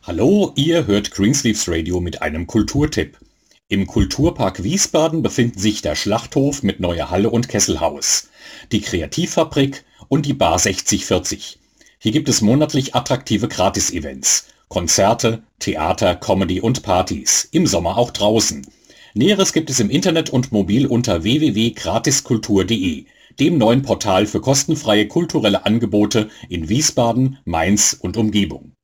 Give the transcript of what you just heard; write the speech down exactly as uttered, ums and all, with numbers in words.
Hallo, ihr hört Greensleeves Radio mit einem Kulturtipp. Im Kulturpark Wiesbaden befinden sich der Schlachthof mit neuer Halle und Kesselhaus, die Kreativfabrik und die Bar sechzig vierzig. Hier gibt es monatlich attraktive Gratis-Events, Konzerte, Theater, Comedy und Partys, im Sommer auch draußen. Näheres gibt es im Internet und mobil unter w w w punkt gratiskultur punkt de, dem neuen Portal für kostenfreie kulturelle Angebote in Wiesbaden, Mainz und Umgebung.